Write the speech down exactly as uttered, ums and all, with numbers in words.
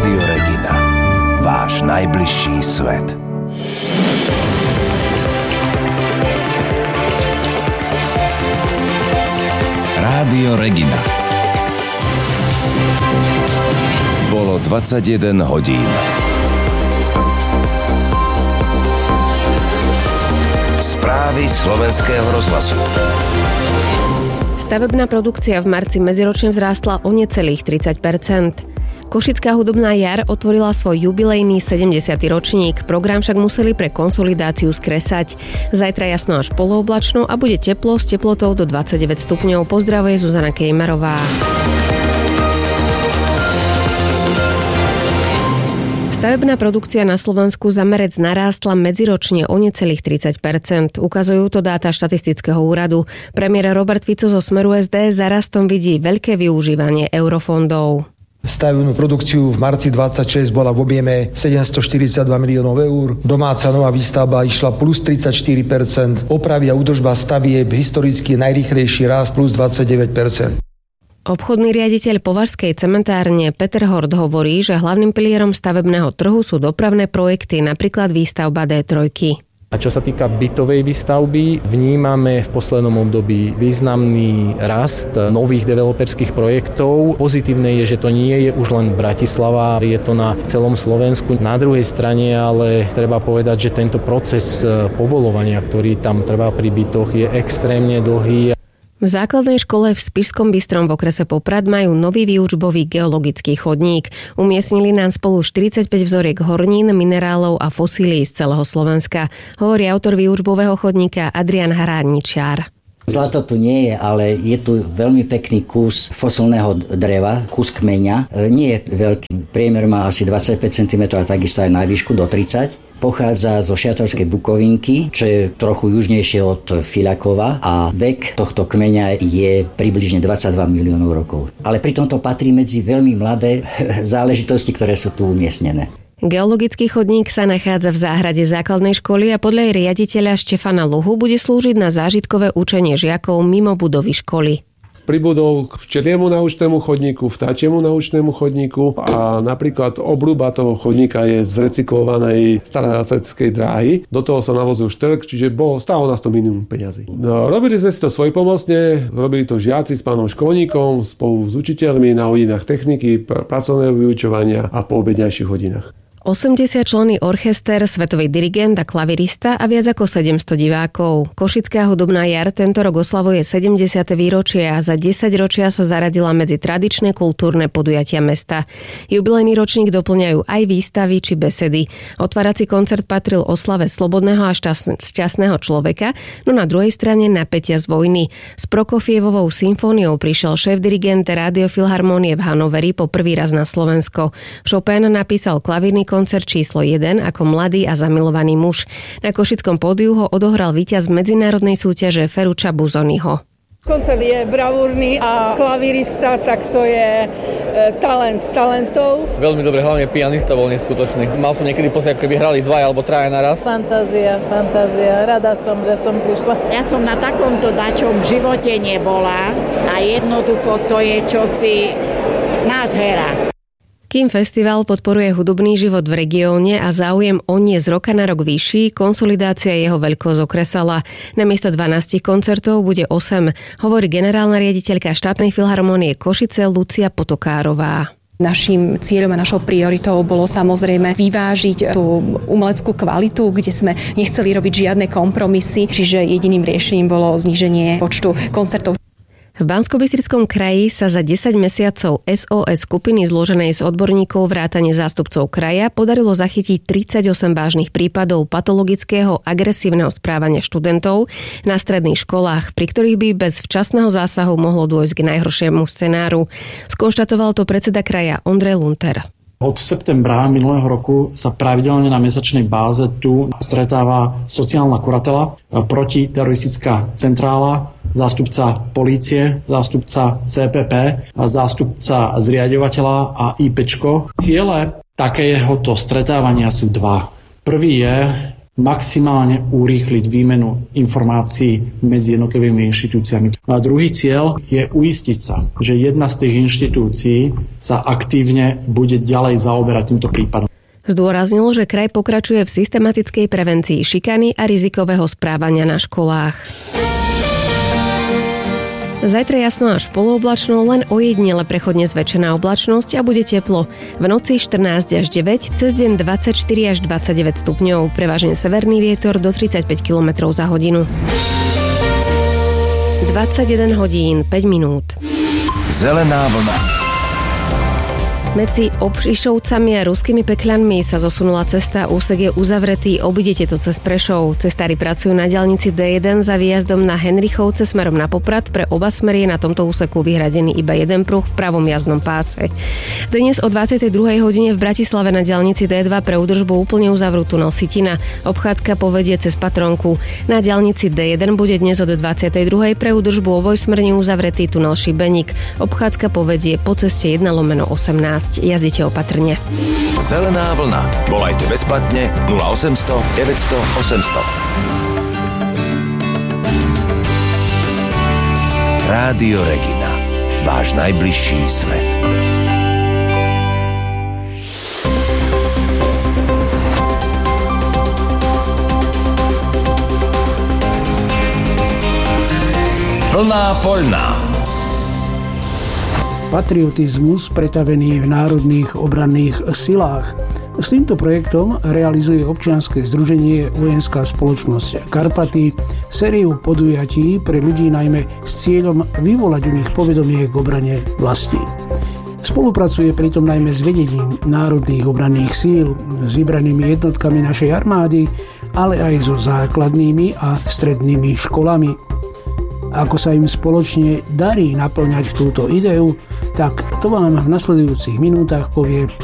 Rádio Regina. Váš najbližší svet. Rádio Regina. Bolo dvadsaťjeden hodín. Správy slovenského rozhlasu. Stavebná produkcia v marci medziročne vzrástla o necelých tridsať percent. Košická hudobná jar otvorila svoj jubilejný sedemdesiaty ročník, program však museli pre konsolidáciu skresať. Zajtra jasno až polooblačno a bude teplo s teplotou do dvadsaťdeväť stupňov. Pozdravuje Zuzana Kejmarová. Stavebná produkcia na Slovensku za marec narástla medziročne o necelých tridsať percent. Ukazujú to dáta štatistického úradu. Premiér Robert Fico zo Smeru es dé za rastom vidí veľké využívanie eurofondov. Stavebnú produkciu v marci dvadsaťšesť bola v objeme sedemstoštyridsaťdva miliónov eur. Domáca nová výstavba išla plus tridsaťštyri percent. Opravy a údržba stavieb historicky najrýchlejší rast plus dvadsaťdeväť percent. Obchodný riaditeľ Považskej cementárne Peter Hort hovorí, že hlavným pilierom stavebného trhu sú dopravné projekty, napríklad výstavba dé tri. A čo sa týka bytovej výstavby, vnímame v poslednom období významný rast nových developerských projektov. Pozitívne je, že to nie je už len Bratislava, je to na celom Slovensku. Na druhej strane ale treba povedať, že tento proces povolovania, ktorý tam trvá pri bytoch, je extrémne dlhý. V základnej škole v Spišskom Bystrom v okrese Poprad majú nový výučbový geologický chodník. Umiestnili nám spolu štyridsaťpäť vzoriek hornín, minerálov a fosílií z celého Slovenska, hovorí autor výučbového chodníka Adrián Hrádničiar. Zlato tu nie je, ale je tu veľmi pekný kus fosilného dreva, kus kmeňa. Nie je veľký, priemer má asi dvadsaťpäť centimetrov a takisto aj na výšku do tridsať. Pochádza zo Šiatovskej Bukovinky, čo je trochu južnejšie od Filakova a vek tohto kmeňa je približne dvadsaťdva miliónov rokov. Ale pritom to patrí medzi veľmi mladé záležitosti, ktoré sú tu umiestnené. Geologický chodník sa nachádza v záhrade základnej školy a podľa jej riaditeľa Štefana Luhu bude slúžiť na zážitkové učenie žiakov mimo budovy školy. Pribudol k včeliemu naučnému chodníku, vtáčiemu naučnému chodníku a napríklad obľuba toho chodníka je z recyklovanej staroatletickej dráhy. Do toho sa navozil štrk, čiže bolo, stálo nás to minimum peňazí. No, robili sme si to svojpomocne, robili to žiaci s pánom školníkom, spolu s učiteľmi na hodinách techniky, pracovného vyučovania a po obedňajších hodinách. osemdesiatčlenný orchester, svetový dirigent a klavirista a viac ako sedemsto divákov. Košická hudobná jar tento rok oslavuje sedemdesiate výročie a za desaťročia sa zaradila medzi tradičné kultúrne podujatia mesta. Jubilejný ročník doplňajú aj výstavy či besedy. Otvárací koncert patril oslave slobodného a šťastného človeka, no na druhej strane napätia z vojny. S Prokofievovou symfóniou prišiel šéf-dirigent Rádiofilharmónie v Hanoveri po prvý raz na Slovensko. Chopin napísal klavírny koncert číslo jeden ako mladý a zamilovaný muž. Na košickom pódiu ho odohral víťaz medzinárodnej súťaže Ferruccia Busoniho. Koncert je bravúrny a klavírista, tak to je e, talent talentov. Veľmi dobre, hlavne pianista bol neskutočný. Mal som niekedy pocit, ako keby hrali dvaja alebo traja naraz. Fantázia, fantázia. Rada som, že som prišla. Ja som na takomto dačom v živote nebola a jednoducho to je čosi nádhera. Kým festival podporuje hudobný život v regióne a záujem o nie z roka na rok vyšší, konsolidácia jeho veľkosť okresala. Namiesto dvanásť koncertov bude osem, hovorí generálna riaditeľka štátnej filharmónie Košice Lucia Potokárová. Naším cieľom a našou prioritou bolo samozrejme vyvážiť tú umeleckú kvalitu, kde sme nechceli robiť žiadne kompromisy, čiže jediným riešením bolo zníženie počtu koncertov. V Banskobystrickom kraji sa za desať mesiacov es ó es skupiny zloženej z odborníkov vrátane zástupcov kraja podarilo zachytiť tridsaťosem vážnych prípadov patologického agresívneho správania študentov na stredných školách, pri ktorých by bez včasného zásahu mohlo dôjsť k najhoršiemu scenáru. Skonštatoval to predseda kraja Ondrej Lunter. Od septembra minulého roku sa pravidelne na mesačnej báze tu stretáva sociálna kuratela, protiteroristická centrála, zástupca polície, zástupca cé pé pé, zástupca zriaďovateľa a IPčko. Ciele takéhoto stretávania sú dva. Prvý je maximálne urýchliť výmenu informácií medzi jednotlivými inštitúciami. A druhý cieľ je uistiť sa, že jedna z tých inštitúcií sa aktívne bude ďalej zaoberať týmto prípadom. Zdôraznil, že kraj pokračuje v systematickej prevencii šikany a rizikového správania na školách. Zajtra jasno až polooblačno, len ojedinele prechodne zväčšená oblačnosť a bude teplo. V noci štrnásť až deväť, cez deň dvadsaťštyri až dvadsaťdeväť stupňov, prevažne severný vietor do tridsaťpäť kilometrov za hodinu. dvadsaťjeden hodín, päť minút. Zelená vlna. Medzi Oprišovcami a Ruskými Pekľanmi sa zosunula cesta, úsek je uzavretý, obidete to cez Prešov. Cestári pracujú na diaľnici dé jeden za výjazdom na Henrichovce smerom na Poprad. Pre oba smery je na tomto úseku vyhradený iba jeden pruh v pravom jazdnom páse. Dnes o dvadsiatej druhej hodine v Bratislave na diaľnici dé dva pre údržbu úplne uzavrú tunel Sitina. Obchádzka povedie cez Patronku. Na diaľnici dé jeden bude dnes od dvadsiatej druhej pre údržbu obojsmerne uzavretý tunel Šibeník. Obchádzka povedie po ceste jeden lomeno osemnásť. Jazdite opatrne. Zelená vlna. Volajte bezplatne nula osemsto deväťsto osemsto. Rádio Regina. Váš najbližší svet. Plná poľná. Patriotizmus pretavený v národných obranných silách. S týmto projektom realizuje občianske združenie Vojenská spoločnosť Karpaty sériu podujatí pre ľudí najmä s cieľom vyvolať u nich povedomie k obrane vlasti. Spolupracuje pritom najmä s vedením národných obranných síl, s vybranými jednotkami našej armády, ale aj so základnými a strednými školami. Ako sa im spoločne darí naplňať túto ideu, tak to vám v nasledujúcich minútach povie